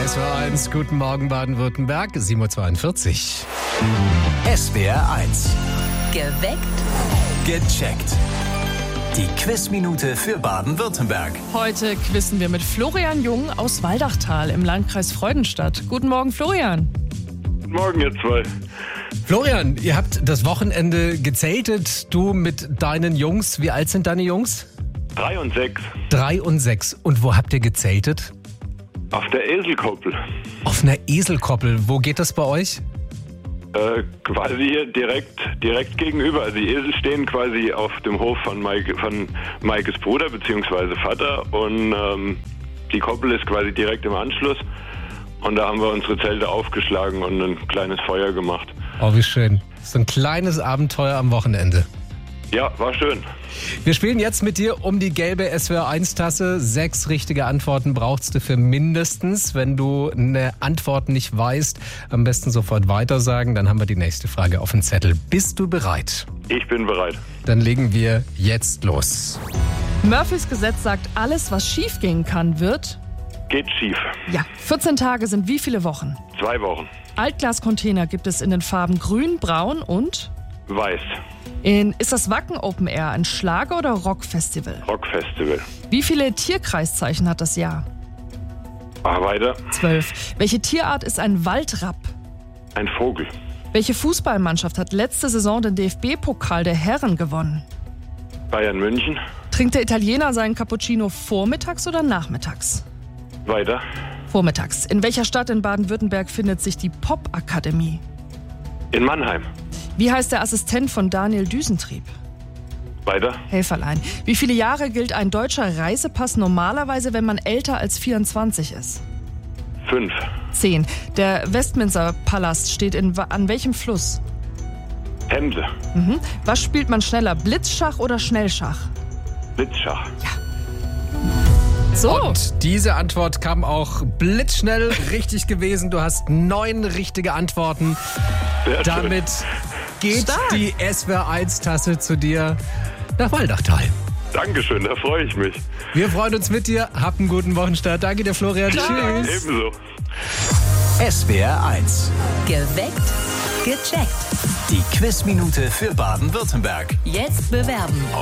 SWR1, guten Morgen Baden-Württemberg, 7:42 Uhr. SWR1. Geweckt. Gecheckt. Die Quizminute für Baden-Württemberg. Heute quizzen wir mit Florian Jung aus Waldachtal im Landkreis Freudenstadt. Guten Morgen, Florian. Guten Morgen, ihr zwei. Florian, ihr habt das Wochenende gezeltet, du mit deinen Jungs. Wie alt sind deine Jungs? 3 und 6. 3 und 6. Und wo habt ihr gezeltet? Auf der Eselkoppel. Auf einer Eselkoppel. Wo geht das bei euch? Quasi hier direkt gegenüber. Also die Esel stehen quasi auf dem Hof von Maikes Bruder bzw. Vater und die Koppel ist quasi direkt im Anschluss. Und da haben wir unsere Zelte aufgeschlagen und ein kleines Feuer gemacht. Oh, wie schön. So ein kleines Abenteuer am Wochenende. Ja, war schön. Wir spielen jetzt mit dir um die gelbe SWR1-Tasse. 6 richtige Antworten brauchst du für mindestens. Wenn du eine Antwort nicht weißt, am besten sofort weitersagen. Dann haben wir die nächste Frage auf dem Zettel. Bist du bereit? Ich bin bereit. Dann legen wir jetzt los. Murphys Gesetz sagt, alles, was schief gehen kann, wird... Geht schief. Ja, 14 Tage sind wie viele Wochen? 2 Wochen. Altglascontainer gibt es in den Farben grün, braun und... Weiß. Ist das Wacken Open Air ein Schlager- oder Rockfestival? Rockfestival. Wie viele Tierkreiszeichen hat das Jahr? Weiter. 12. Welche Tierart ist ein Waldrapp? Ein Vogel. Welche Fußballmannschaft hat letzte Saison den DFB-Pokal der Herren gewonnen? Bayern München. Trinkt der Italiener seinen Cappuccino vormittags oder nachmittags? Weiter. Vormittags. In welcher Stadt in Baden-Württemberg findet sich die Popakademie? In Mannheim. Wie heißt der Assistent von Daniel Düsentrieb? Weiter. Helferlein. Wie viele Jahre gilt ein deutscher Reisepass normalerweise, wenn man älter als 24 ist? 5. 10. Der Westminster-Palast steht an welchem Fluss? Themse. Was spielt man schneller, Blitzschach oder Schnellschach? Blitzschach. So. Und diese Antwort kam auch blitzschnell richtig gewesen. Du hast 9 richtige Antworten. Sehr schön. Damit geht Stark. die SWR1-Tasse zu dir nach Waldachtal. Dankeschön, da freue ich mich. Wir freuen uns mit dir. Hab einen guten Wochenstart. Danke dir, Florian. Tschüss. Ebenso. SWR1. Geweckt. Gecheckt. Die Quizminute für Baden-Württemberg. Jetzt bewerben.